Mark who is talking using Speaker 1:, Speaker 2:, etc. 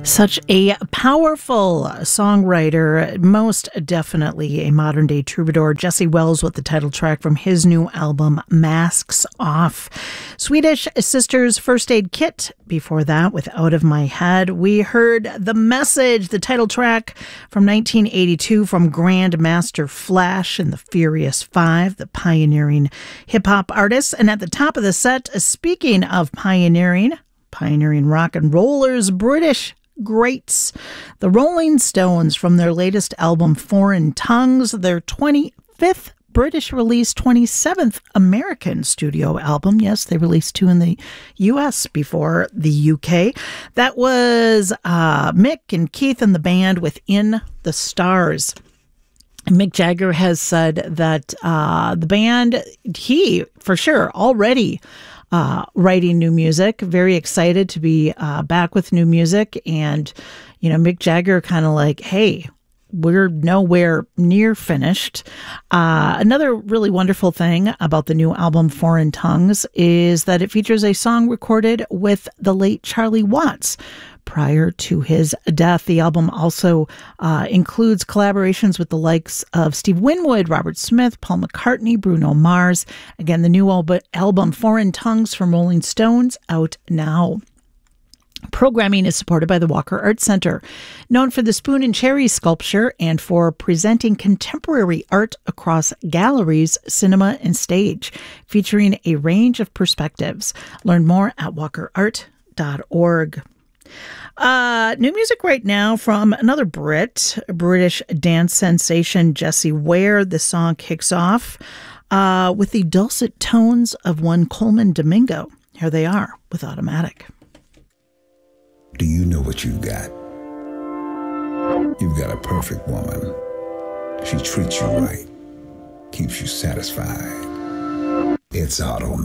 Speaker 1: Such a powerful songwriter, most definitely a modern-day troubadour. Jesse Wells with the title track from his new album, Masks Off. Swedish Sisters First Aid Kit. Before that, with Out of My Head, we heard The Message, the title track from 1982 from Grandmaster Flash and the Furious Five, the pioneering hip-hop artists. And at the top of the set, speaking of pioneering rock and rollers, British greats, the Rolling Stones, from their latest album Foreign Tongues, their 25th British release, 27th American studio album. Yes, they released two in the US before the UK. That was Mick and Keith and the band with In the Stars. Mick Jagger has said that the band, he for sure already writing new music, very excited to be back with new music. And, you know, Mick Jagger kind of like, hey, we're nowhere near finished. Another really wonderful thing about the new album Foreign Tongues is that it features a song recorded with the late Charlie Watts prior to his death. The album also includes collaborations with the likes of Steve Winwood, Robert Smith, Paul McCartney, Bruno Mars. Again, the new album Foreign Tongues from Rolling Stones, out now. Programming is supported by the Walker Art Center, known for the Spoon and Cherry sculpture and for presenting contemporary art across galleries, cinema, and stage, featuring a range of perspectives. Learn more at walkerart.org. New music right now from another British dance sensation, Jessie Ware. The song kicks off with the dulcet tones of one Coleman Domingo. Here they are with Automatic.
Speaker 2: Do you know what you've got? You've got a perfect woman. She treats you right, keeps you satisfied. It's Automatic.